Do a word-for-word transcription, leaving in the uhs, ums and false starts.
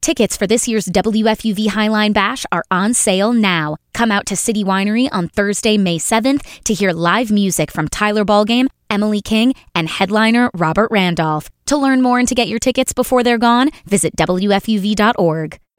Tickets for this year's W F U V Highline Bash are on sale now. Come out to City Winery on Thursday, May seventh to hear live music from Tyler Ballgame, Emily King, and headliner Robert Randolph. To learn more and to get your tickets before they're gone, visit W F U V dot org.